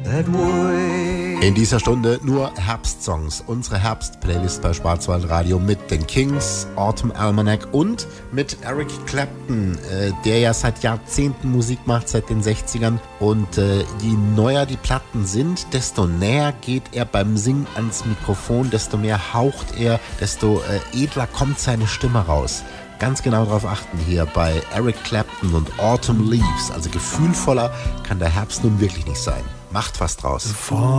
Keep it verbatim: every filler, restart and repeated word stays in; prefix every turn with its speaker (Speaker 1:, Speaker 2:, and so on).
Speaker 1: In dieser Stunde nur Herbstsongs. Unsere Herbst-Playlist bei Schwarzwaldradio mit den Kings, Autumn Almanac und mit Eric Clapton, äh, der ja seit Jahrzehnten Musik macht, seit den sechzigern. Und äh, je neuer die Platten sind, desto näher geht er beim Singen ans Mikrofon, desto mehr haucht er, desto äh, edler kommt seine Stimme raus. Ganz genau darauf achten hier bei Eric Clapton und Autumn Leaves. Also gefühlvoller kann der Herbst nun wirklich nicht sein. Macht was draus.